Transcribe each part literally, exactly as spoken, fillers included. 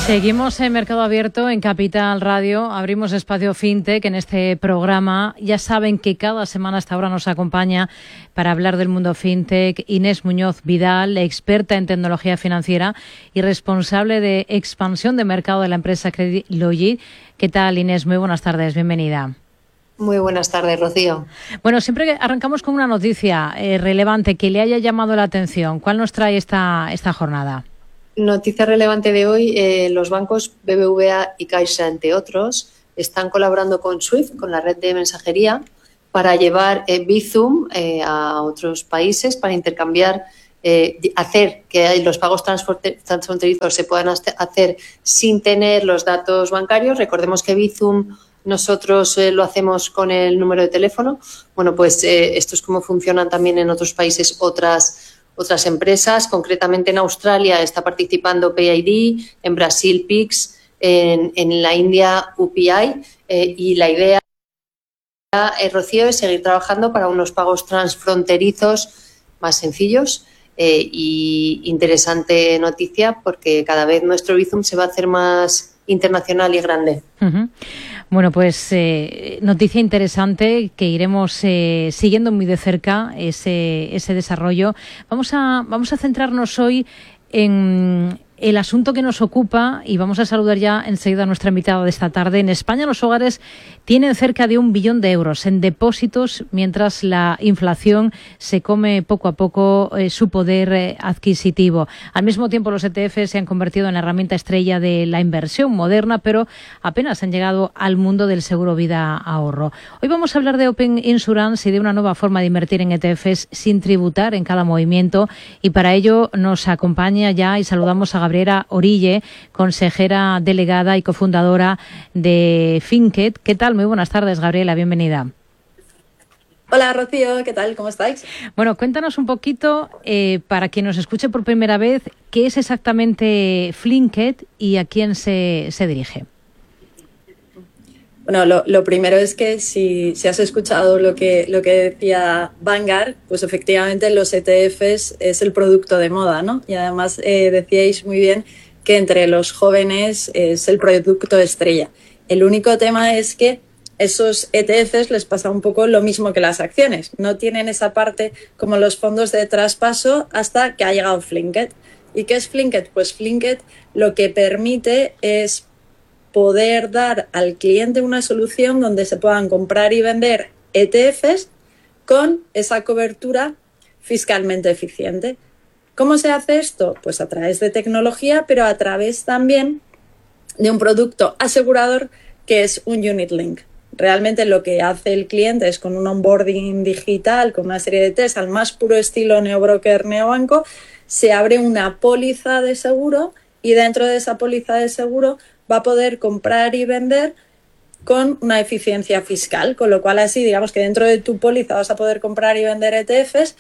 Seguimos en Mercado Abierto en Capital Radio, abrimos espacio FinTech en este programa. Ya saben que cada semana a esta hora nos acompaña para hablar del mundo FinTech Inés Muñoz Vidal, experta en tecnología financiera y responsable de expansión de mercado de la empresa Credit Logic. ¿Qué tal, Inés? Muy buenas tardes, bienvenida. Muy buenas tardes, Rocío. Bueno, siempre arrancamos con una noticia eh, relevante que le haya llamado la atención. ¿Cuál nos trae esta, esta jornada? Noticia relevante de hoy, eh, los bancos B B V A y Caixa, entre otros, están colaborando con SWIFT, con la red de mensajería, para llevar eh, Bizum eh, a otros países para intercambiar, eh, hacer que los pagos transfronterizos se puedan hacer sin tener los datos bancarios. Recordemos que Bizum nosotros eh, lo hacemos con el número de teléfono. Bueno, pues eh, esto es cómo funcionan también en otros países otras Otras empresas. Concretamente en Australia está participando PayID, en Brasil Pix, en, en la India U P I eh, y la idea, eh, Rocío, es seguir trabajando para unos pagos transfronterizos más sencillos eh, y interesante noticia porque cada vez nuestro Bizum se va a hacer más internacional y grande. Uh-huh. Bueno, pues eh, noticia interesante que iremos eh, siguiendo muy de cerca ese, ese desarrollo. Vamos a, vamos a centrarnos hoy en el asunto que nos ocupa y vamos a saludar ya enseguida a nuestra invitada de esta tarde. En España los hogares tienen cerca de un billón de euros en depósitos mientras la inflación se come poco a poco eh, su poder eh, adquisitivo. Al mismo tiempo los E T F se han convertido en la herramienta estrella de la inversión moderna, pero apenas han llegado al mundo del seguro vida ahorro. Hoy vamos a hablar de Open Insurance y de una nueva forma de invertir en E T Fs sin tributar en cada movimiento, y para ello nos acompaña ya y saludamos a Gabriela Orille, consejera delegada y cofundadora de Finket. ¿Qué tal? Muy buenas tardes, Gabriela, bienvenida. Hola, Rocío, ¿qué tal? ¿Cómo estáis? Bueno, cuéntanos un poquito, eh, para quien nos escuche por primera vez, ¿qué es exactamente Finket y a quién se, se dirige? Bueno, lo, lo primero es que si, si has escuchado lo que, lo que decía Vanguard, pues efectivamente los E T Fs es el producto de moda, ¿no? Y además eh, decíais muy bien que entre los jóvenes es el producto estrella. El único tema es que esos E T Fs les pasa un poco lo mismo que las acciones. No tienen esa parte como los fondos de traspaso hasta que ha llegado Finket. ¿Y qué es Finket? Pues Finket lo que permite es poder dar al cliente una solución donde se puedan comprar y vender E T Fs con esa cobertura fiscalmente eficiente. ¿Cómo se hace esto? Pues a través de tecnología, pero a través también de un producto asegurador que es un unit link. Realmente lo que hace el cliente es con un onboarding digital, con una serie de test al más puro estilo neobroker, neobanco, se abre una póliza de seguro y dentro de esa póliza de seguro va a poder comprar y vender con una eficiencia fiscal, con lo cual así, digamos que dentro de tu póliza vas a poder comprar y vender E T Fs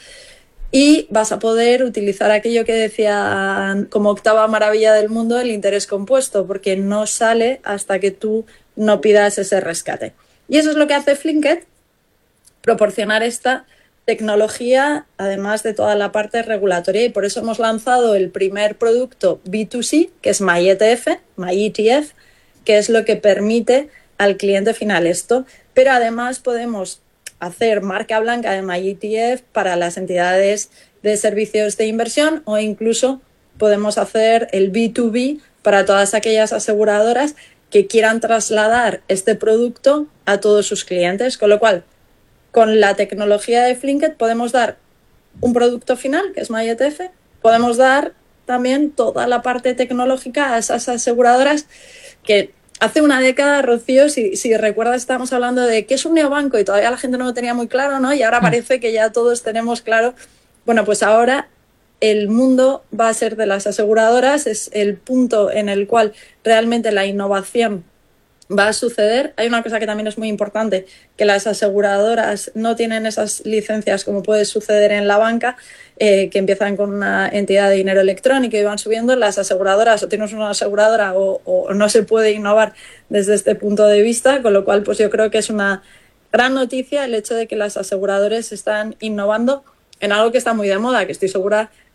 y vas a poder utilizar aquello que decían como octava maravilla del mundo, el interés compuesto, porque no sale hasta que tú no pidas ese rescate. Y eso es lo que hace Finket, proporcionar esta tecnología, además de toda la parte regulatoria, y por eso hemos lanzado el primer producto B dos C, que es MyETF, MyETF, que es lo que permite al cliente final esto, pero además podemos hacer marca blanca de MyETF para las entidades de servicios de inversión o incluso podemos hacer el B dos B para todas aquellas aseguradoras que quieran trasladar este producto a todos sus clientes, con lo cual con la tecnología de Finket podemos dar un producto final, que es MyETF, podemos dar también toda la parte tecnológica a esas aseguradoras que hace una década, Rocío, si, si recuerdas, estábamos hablando de qué es un neobanco y todavía la gente no lo tenía muy claro, ¿no? Y ahora parece que ya todos tenemos claro. Bueno, pues ahora el mundo va a ser de las aseguradoras, es el punto en el cual realmente la innovación va a suceder. Hay una cosa que también es muy importante, que las aseguradoras no tienen esas licencias como puede suceder en la banca, eh, que empiezan con una entidad de dinero electrónico y van subiendo. Las aseguradoras, o tienes una aseguradora o, o no se puede innovar desde este punto de vista, con lo cual pues yo creo que es una gran noticia el hecho de que las aseguradoras están innovando en algo que está muy de moda, que estoy segura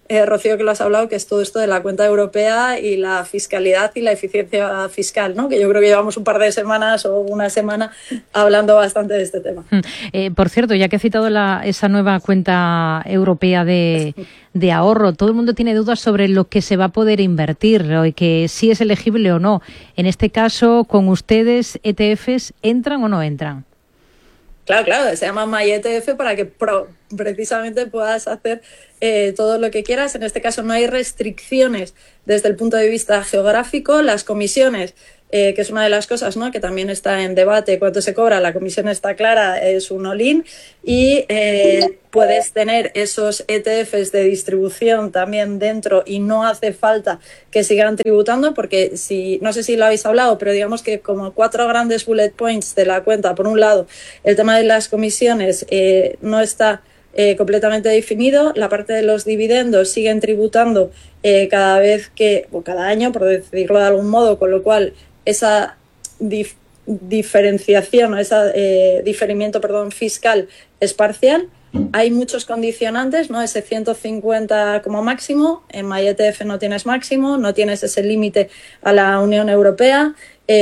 eh, Rocío, que lo has hablado, que es todo esto de la cuenta europea y la fiscalidad y la eficiencia fiscal, ¿no? Que yo creo que llevamos un par de semanas o una semana hablando bastante de este tema. Eh, por cierto, ya que he citado la, esa nueva cuenta europea de, de ahorro, todo el mundo tiene dudas sobre lo que se va a poder invertir y que si es elegible o no. En este caso, con ustedes, E T Fs, ¿entran o no entran? Claro, claro, se llama MyETF para que pro, precisamente puedas hacer eh, todo lo que quieras. En este caso no hay restricciones desde el punto de vista geográfico. Las comisiones, eh, que es una de las cosas, ¿no?, que también está en debate, cuánto se cobra, la comisión está clara, es un all-in, y eh, puedes tener esos E T Fs de distribución también dentro y no hace falta que sigan tributando, porque si, no sé si lo habéis hablado, pero digamos que como cuatro grandes bullet points de la cuenta. Por un lado, el tema de las comisiones eh, no está eh, completamente definido. La parte de los dividendos siguen tributando eh, cada vez que, o cada año, por decirlo de algún modo, con lo cual esa dif diferenciación o ese eh, diferimiento perdón, fiscal es parcial. Hay muchos condicionantes, ¿no? Ese ciento cincuenta como máximo, en MyETF no tienes máximo, no tienes ese límite a la Unión Europea.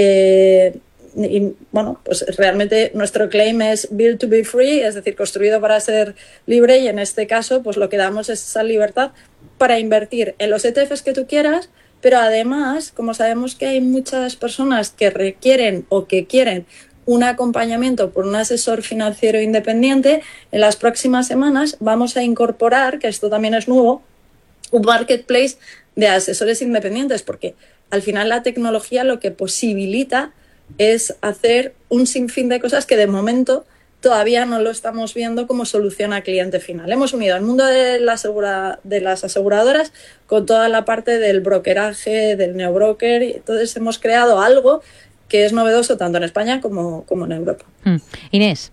Eh, y bueno, pues realmente nuestro claim es build to be free, es decir, construido para ser libre, y en este caso pues lo que damos es esa libertad para invertir en los E T Fs que tú quieras. Pero además, como sabemos que hay muchas personas que requieren o que quieren un acompañamiento por un asesor financiero independiente, en las próximas semanas vamos a incorporar, que esto también es nuevo, un marketplace de asesores independientes, porque al final la tecnología lo que posibilita es hacer un sinfín de cosas que de momento todavía no lo estamos viendo como solución a cliente final. Hemos unido al mundo de, la asegura, de las aseguradoras con toda la parte del brokeraje, del neobroker, y entonces hemos creado algo que es novedoso tanto en España como, como en Europa. Mm. Inés.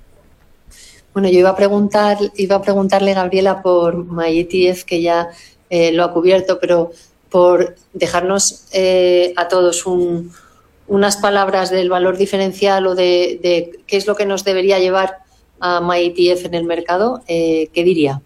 Bueno, yo iba a preguntar, iba a preguntarle, Gabriela, por MyETF, que ya eh, lo ha cubierto, pero por dejarnos eh, a todos un unas palabras del valor diferencial o de, de qué es lo que nos debería llevar a MyETF en el mercado, eh, ¿qué diría?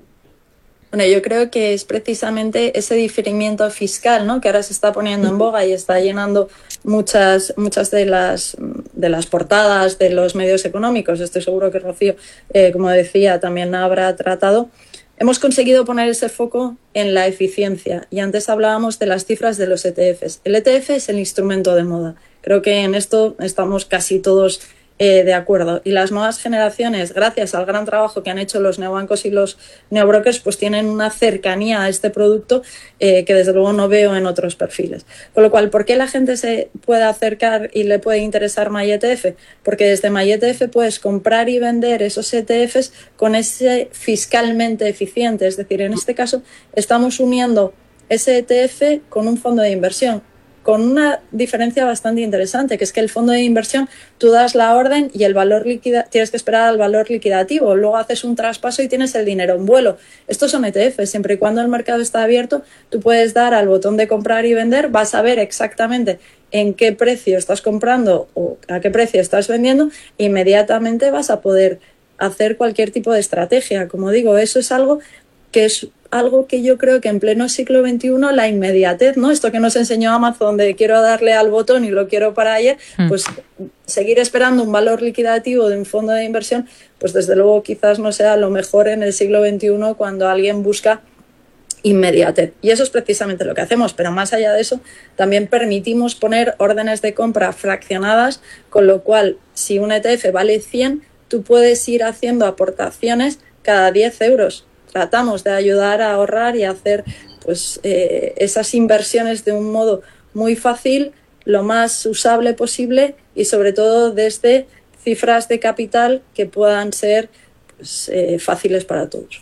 Bueno, yo creo que es precisamente ese diferimiento fiscal, ¿no?, que ahora se está poniendo en boga y está llenando muchas, muchas de las, de las portadas de los medios económicos. Estoy seguro que Rocío, eh, como decía, también habrá tratado. Hemos conseguido poner ese foco en la eficiencia, y antes hablábamos de las cifras de los E T Fs. El E T F es el instrumento de moda. Creo que en esto estamos casi todos eh, de acuerdo. Y las nuevas generaciones, gracias al gran trabajo que han hecho los neobancos y los neobrokers, pues tienen una cercanía a este producto eh, que desde luego no veo en otros perfiles. Con lo cual, ¿por qué la gente se puede acercar y le puede interesar MyETF? Porque desde MyETF puedes comprar y vender esos E T Fs con ese fiscalmente eficiente. Es decir, en este caso estamos uniendo ese E T F con un fondo de inversión, con una diferencia bastante interesante, que es que el fondo de inversión tú das la orden y el valor liquida, tienes que esperar al valor liquidativo, luego haces un traspaso y tienes el dinero en vuelo. Estos son E T Fs, siempre y cuando el mercado está abierto, tú puedes dar al botón de comprar y vender, vas a ver exactamente en qué precio estás comprando o a qué precio estás vendiendo, e inmediatamente vas a poder hacer cualquier tipo de estrategia. Como digo, eso es algo que es algo que yo creo que en pleno siglo veintiuno, la inmediatez, ¿no? Esto que nos enseñó Amazon de quiero darle al botón y lo quiero para ayer, mm. pues seguir esperando un valor liquidativo de un fondo de inversión, pues desde luego quizás no sea lo mejor en el siglo veintiuno cuando alguien busca inmediatez. Y eso es precisamente lo que hacemos, pero más allá de eso, también permitimos poner órdenes de compra fraccionadas, con lo cual, si un E T F vale cien, tú puedes ir haciendo aportaciones cada diez euros. Tratamos de ayudar a ahorrar y a hacer pues, eh, esas inversiones de un modo muy fácil, lo más usable posible, y sobre todo desde cifras de capital que puedan ser pues, eh, fáciles para todos.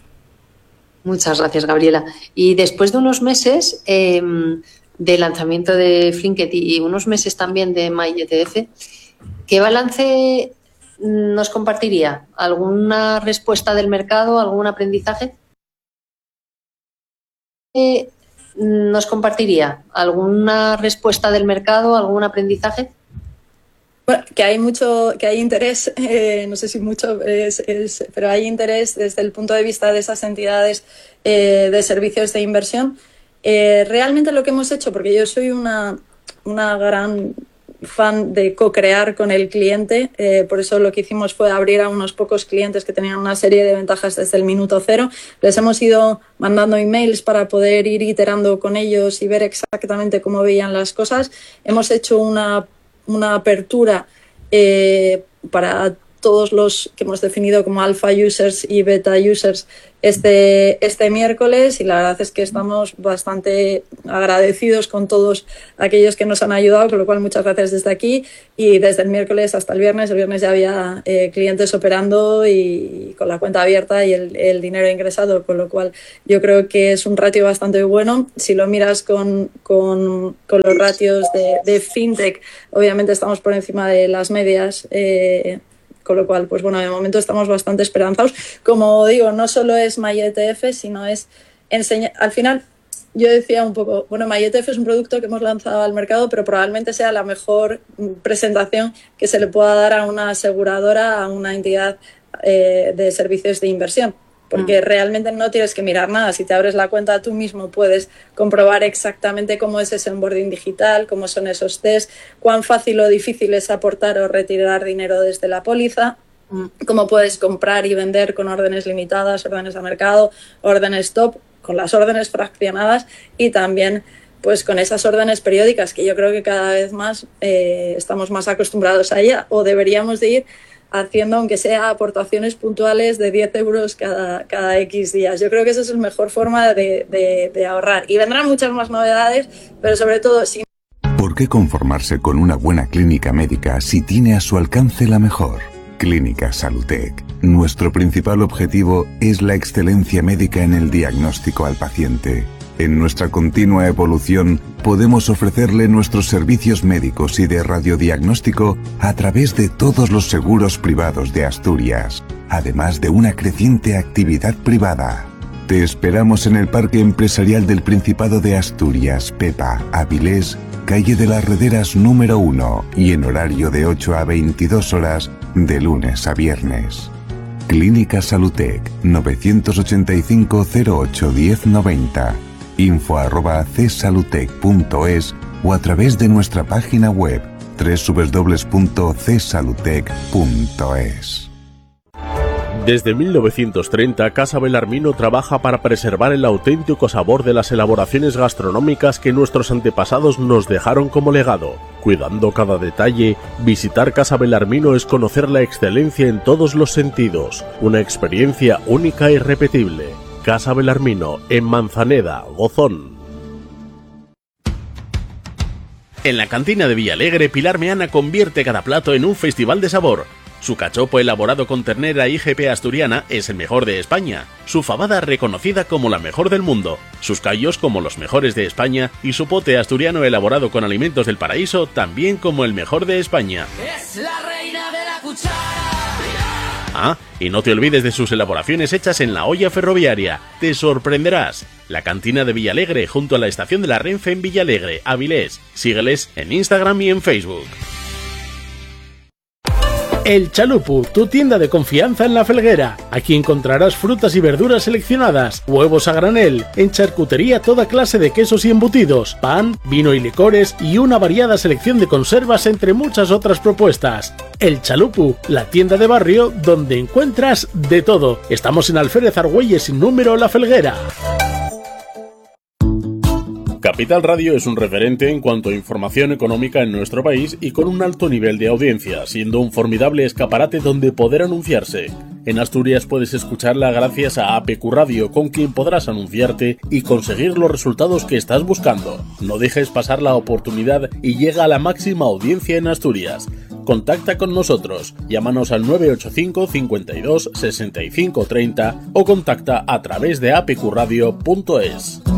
Muchas gracias, Gabriela. Y después de unos meses eh, de lanzamiento de Flinket y unos meses también de MyETF, ¿qué balance nos compartiría? ¿Alguna respuesta del mercado, algún aprendizaje? Eh, ¿Nos compartiría alguna respuesta del mercado, algún aprendizaje? Bueno, que hay mucho, que hay interés, eh, no sé si mucho, es, es, pero hay interés desde el punto de vista de esas entidades eh, de servicios de inversión. Eh, realmente lo que hemos hecho, porque yo soy una, una gran fan de co-crear con el cliente, eh, por eso lo que hicimos fue abrir a unos pocos clientes que tenían una serie de ventajas desde el minuto cero. Les hemos ido mandando emails para poder ir iterando con ellos y ver exactamente cómo veían las cosas. Hemos hecho una una apertura eh, para todos los que hemos definido como alpha users y beta users este, este miércoles, y la verdad es que estamos bastante agradecidos con todos aquellos que nos han ayudado, con lo cual muchas gracias desde aquí. Y desde el miércoles hasta el viernes, el viernes ya había eh, clientes operando y con la cuenta abierta y el, el dinero ingresado, con lo cual yo creo que es un ratio bastante bueno. Si lo miras con, con, con los ratios de, de fintech, obviamente estamos por encima de las medias, eh, con lo cual, pues bueno, de momento estamos bastante esperanzados. Como digo, no solo es MyETF, sino es enseñar. Al final, yo decía un poco, bueno, MyETF es un producto que hemos lanzado al mercado, pero probablemente sea la mejor presentación que se le pueda dar a una aseguradora, a una entidad eh, de servicios de inversión. Porque realmente no tienes que mirar nada. Si te abres la cuenta tú mismo puedes comprobar exactamente cómo es ese onboarding digital, cómo son esos test, cuán fácil o difícil es aportar o retirar dinero desde la póliza, cómo puedes comprar y vender con órdenes limitadas, órdenes a mercado, órdenes stop, con las órdenes fraccionadas y también pues con esas órdenes periódicas, que yo creo que cada vez más eh, estamos más acostumbrados a ella, o deberíamos de ir haciendo, aunque sea aportaciones puntuales de diez euros cada, cada X días. Yo creo que esa es la mejor forma de, de, de ahorrar. Y vendrán muchas más novedades, pero sobre todo... Si... ¿Por qué conformarse con una buena clínica médica si tiene a su alcance la mejor? Clínica Salutec. Nuestro principal objetivo es la excelencia médica en el diagnóstico al paciente. En nuestra continua evolución, podemos ofrecerle nuestros servicios médicos y de radiodiagnóstico a través de todos los seguros privados de Asturias, además de una creciente actividad privada. Te esperamos en el Parque Empresarial del Principado de Asturias, Pepa, Avilés, calle de las Rederas número uno, y en horario de ocho a veintidós horas, de lunes a viernes. Clínica Salutec, novecientos ochenta y cinco cero ocho diez noventa. info arroba csalutec punto es o a través de nuestra página web doble u doble u doble u punto c salutec punto es. Desde mil novecientos treinta, Casa Belarmino trabaja para preservar el auténtico sabor de las elaboraciones gastronómicas que nuestros antepasados nos dejaron como legado. Cuidando cada detalle, visitar Casa Belarmino es conocer la excelencia en todos los sentidos, una experiencia única e irrepetible. Casa Belarmino, en Manzaneda, Gozón. En la cantina de Villalegre, Pilar Meana convierte cada plato en un festival de sabor. Su cachopo elaborado con ternera I G P asturiana es el mejor de España, su fabada reconocida como la mejor del mundo, sus callos como los mejores de España y su pote asturiano elaborado con alimentos del paraíso también como el mejor de España. Es la reina de la cuchara. Ah, y no te olvides de sus elaboraciones hechas en la olla ferroviaria. Te sorprenderás. La cantina de Villalegre junto a la estación de la Renfe en Villalegre, Avilés. Sígueles en Instagram y en Facebook. El Chalupu, tu tienda de confianza en La Felguera. Aquí encontrarás frutas y verduras seleccionadas, huevos a granel, en charcutería toda clase de quesos y embutidos, pan, vino y licores y una variada selección de conservas entre muchas otras propuestas. El Chalupu, la tienda de barrio donde encuentras de todo. Estamos en Alférez Argüelles sin número La Felguera. Capital Radio es un referente en cuanto a información económica en nuestro país y con un alto nivel de audiencia, siendo un formidable escaparate donde poder anunciarse. En Asturias puedes escucharla gracias a A P Q Radio, con quien podrás anunciarte y conseguir los resultados que estás buscando. No dejes pasar la oportunidad y llega a la máxima audiencia en Asturias. Contacta con nosotros, llámanos al nueve ocho cinco, cincuenta y dos, sesenta y cinco treinta o contacta a través de a p q radio punto es.